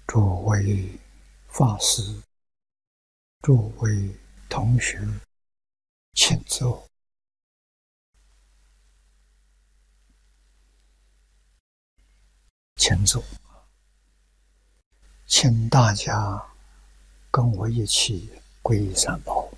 诸位法师、诸位同学，请坐。请坐，请大家跟我一起皈依三宝。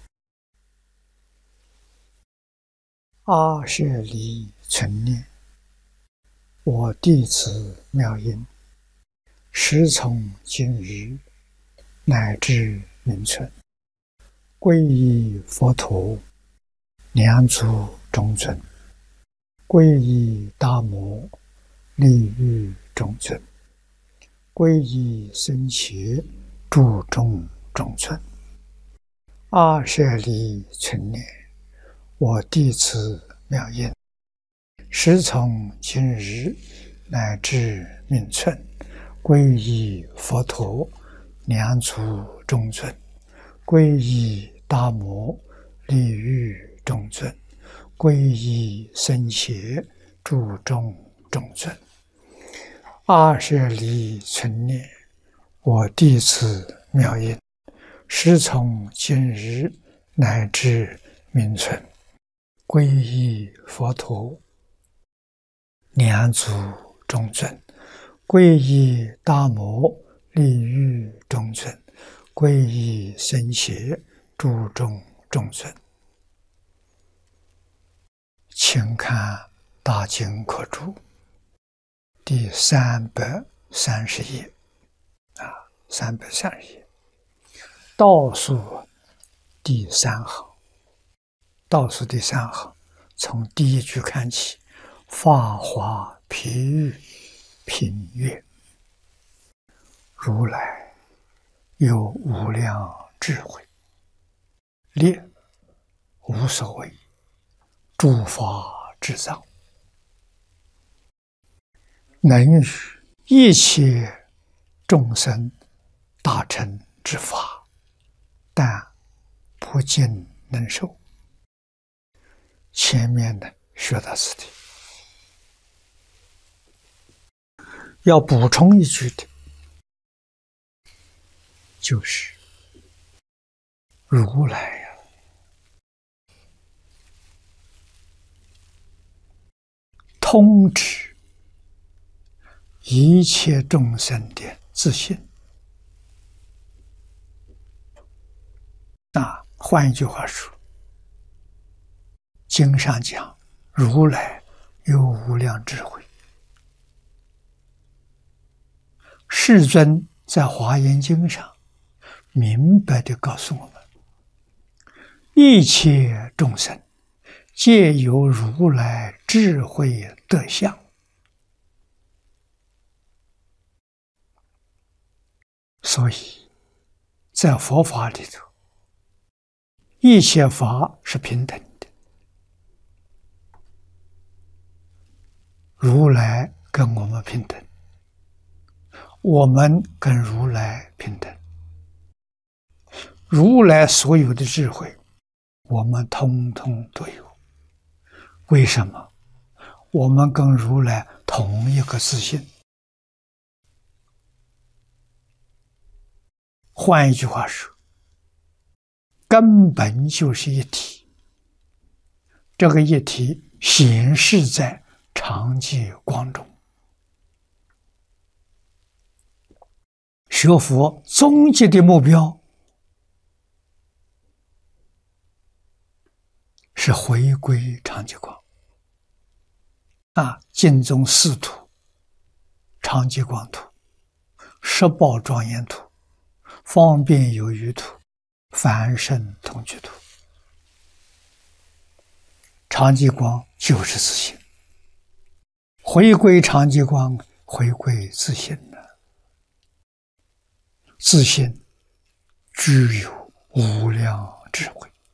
阿舍离存念，我弟子妙音，时从今日乃至明存，皈依佛陀，两足中尊；皈依大摩，利欲中尊；皈依僧伽，注重中尊。阿舍离存念，我弟子妙音，时从今日乃至明存，皈依佛陀，两足中尊；皈依大摩，利欲中尊；皈依僧伽，注重中尊。阿舍离存念，我弟子妙音，时从今日乃至明存，皈依佛陀，两足中尊；皈依大摩，利欲中尊；皈依僧伽，注重中尊。请看大经课注第330页，330页，倒数第3行，倒数第3行，从第一句看起，法华譬喻品曰：如来有无量智慧，列无所谓诸法之藏，能与一切众生大乘之法，但不尽能受。前面的学到此地，要补充一句的，就是如来呀，通知一切众生的自信。换一句话说，经上讲如来有无量智慧，世尊在华严经上明白地告诉我们，一切众生皆有如来智慧德相。所以在佛法里头，一切法是平等的，如来跟我们平等，我们跟如来平等。如来所有的智慧，我们通通都有。为什么？我们跟如来同一个自性。换一句话说，根本就是一体。这个一体显示在常寂光中。学佛终极的目标是回归常寂光。净宗四土：常寂光土、十宝庄严土、方便有余土、凡圣同居土。常寂光就是自性，回归常寂光，回归自性了。自性具有无量智慧，